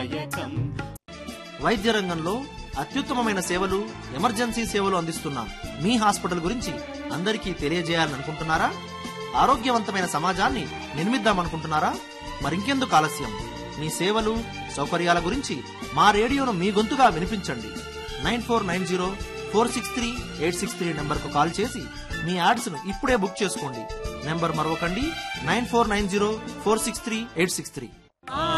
దాయకం. వైద్య రంగంలో అత్యుత్తమమైన సేవలు, ఎమర్జెన్సీ సేవలు అందిస్తున్న మీ హాస్పిటల్ గురించి అందరికీ తెలియజేయాలనుకుంటున్నారా? ఆరోగ్యవంతమైన సమాజాన్ని నిర్మిద్దామనుకుంటున్నారా? మరింకెందుకు ఆలస్యం? మీ సేవలు, సౌకర్యాల గురించి మా రేడియోను మీ గొంతుగా వినిపించండి. 9490463863 నంబర్కు కాల్ చేసి మీ యాడ్స్ ను ఇప్పుడే బుక్ చేసుకోండి. నెంబర్ మరొకండి, 9490463863.